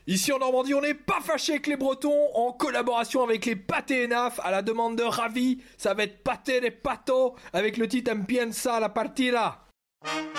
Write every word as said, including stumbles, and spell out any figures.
Ici en Normandie, on n'est pas fâché avec les Bretons, en collaboration avec les Pâtés et Naf, à la demande de Ravi, ça va être Pâté des Patos, avec le titre Empieza la partida.